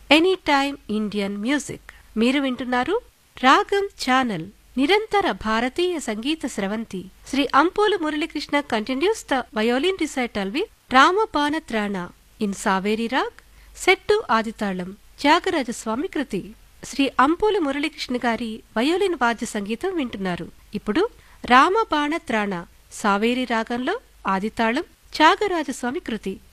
Any time Indian music. మీరు వింటున్నారు రాగం ఛానల్, నిరంతర భారతీయ సంగీత స్రవంతి. Shri Ampolu Muralikrishna continuous the violin recital with రామబాణత్రాణ in Saveri raag, set ఆదితాళం, Tyagaraja Swamy కృతి. శ్రీ అంపోలు మురళీకృష్ణ గారి వయోలిన్ వాద్య సంగీతం వింటున్నారు. ఇప్పుడు రామబాణత్రాణ సావేరి రాగంలో ఆదితాళం, త్యాగరాజస్వామి కృతి.